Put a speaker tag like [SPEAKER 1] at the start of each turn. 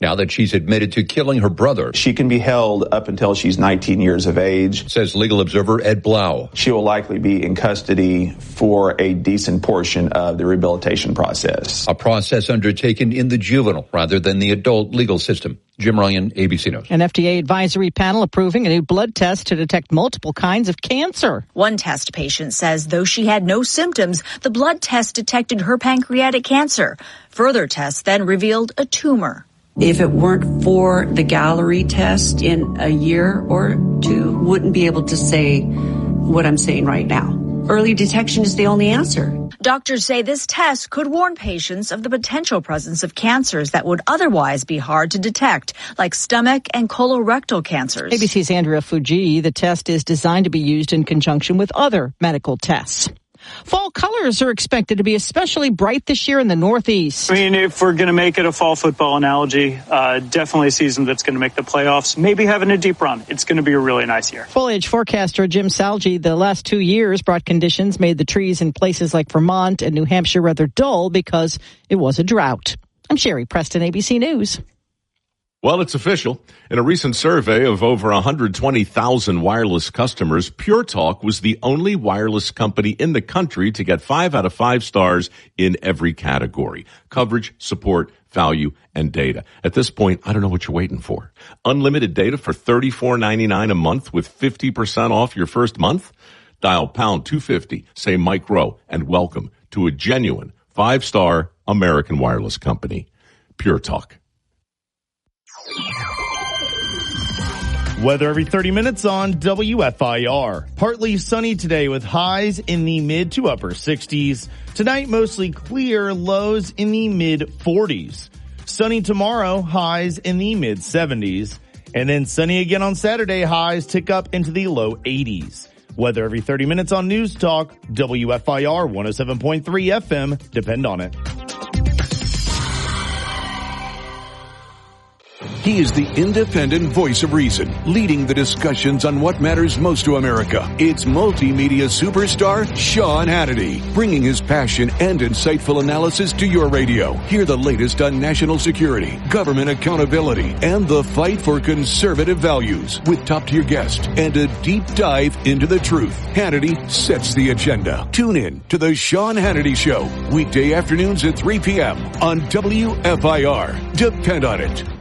[SPEAKER 1] now that she's admitted to killing her brother.
[SPEAKER 2] She can be held up until she's 19 years of age,
[SPEAKER 1] says legal observer Ed Blau.
[SPEAKER 2] She will likely be in custody for a decent portion of the rehabilitation process.
[SPEAKER 1] A process undertaken in the juvenile rather than the adult legal system. Jim Ryan, ABC News.
[SPEAKER 3] An FDA advisory panel approving a new blood test to detect multiple kinds of cancer.
[SPEAKER 4] One test patient says though she had no symptoms, the blood test detected her pancreatic cancer. Further tests then revealed a tumor.
[SPEAKER 5] If it weren't for the Galleri test, in a year or two, wouldn't be able to say what I'm saying right now. Early detection is the only answer.
[SPEAKER 4] Doctors say this test could warn patients of the potential presence of cancers that would otherwise be hard to detect, like stomach and colorectal cancers.
[SPEAKER 3] ABC's Andrea Fuji. The test is designed to be used in conjunction with other medical tests. Fall colors are expected to be especially bright this year in the Northeast.
[SPEAKER 6] I mean, if we're going to make it a fall football analogy, definitely a season that's going to make the playoffs, maybe having a deep run. It's going to be a really nice year.
[SPEAKER 3] Foliage forecaster Jim Salgi, the last 2 years brought conditions made the trees in places like Vermont and New Hampshire rather dull because it was a drought. I'm Sherry Preston, ABC News.
[SPEAKER 7] Well, it's official. In a recent survey of over 120,000 wireless customers, Pure Talk was the only wireless company in the country to get 5 out of 5 stars in every category: coverage, support, value, and data. At this point, I don't know what you're waiting for. Unlimited data for $34.99 a month with 50% off your first month? Dial pound 250, say Mike Rowe, and welcome to a genuine 5-star American wireless company. Pure Talk.
[SPEAKER 8] Weather every 30 minutes on WFIR. Partly sunny today with highs in the mid to upper 60s. Tonight, mostly clear, lows in the mid 40s. Sunny tomorrow, highs in the mid 70s. And then sunny again on Saturday, highs tick up into the low 80s. Weather every 30 minutes on News Talk, WFIR 107.3 FM. Depend on it.
[SPEAKER 9] He is the independent voice of reason, leading the discussions on what matters most to America. It's multimedia superstar Sean Hannity, bringing his passion and insightful analysis to your radio. Hear the latest on national security, government accountability, and the fight for conservative values with top-tier guests and a deep dive into the truth. Hannity sets the agenda. Tune in to the Sean Hannity Show, weekday afternoons at 3 p.m. on WFIR. Depend on it.